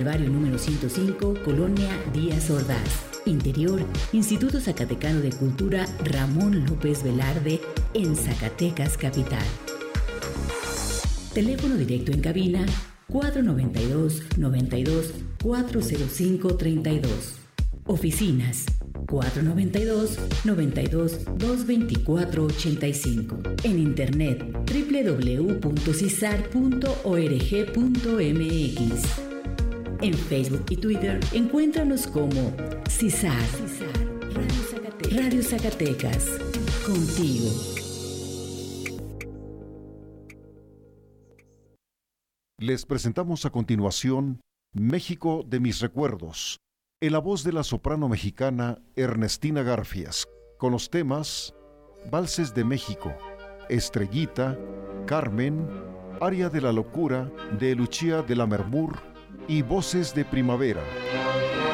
Barrio número 105, Colonia Díaz Ordaz. Interior, Instituto Zacatecano de Cultura Ramón López Velarde, en Zacatecas Capital. Teléfono directo en cabina 492-92-405-32. Oficinas 492-92-224-85. En internet www.cisar.org.mx. En Facebook y Twitter, encuéntranos como CISAR, Radio Zacatecas, contigo. Les presentamos a continuación México de mis recuerdos, en la voz de la soprano mexicana Ernestina Garfias, con los temas Valses de México, Estrellita, Carmen, Aria de la locura de Lucia de la Mermur y Voces de primavera.